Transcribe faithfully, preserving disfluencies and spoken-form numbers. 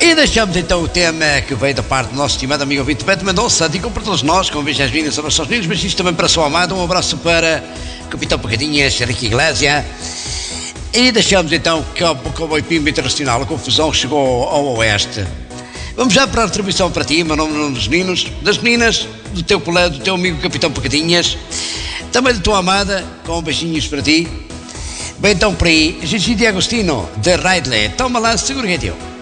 E deixamos então o tema que veio da parte do nosso estimado amigo ouvinte Beto Mendonça, digo para todos nós, com beijos às meninas, abraços aos meninos, beijos também para a sua amada, um abraço para o Capitão Pacadinhas, Henrique Iglesias. E deixamos então que o Cowboy Pimba Internacional, a confusão chegou ao oeste. Vamos já para a retribuição para ti, meu nome dos meninos, das meninas, do teu colega, do teu amigo Capitão Pacadinhas, também da tua amada, com beijinhos para ti. Bem então por aí, Gigi de Agostino, de Ridley, toma lá, segura que é teu.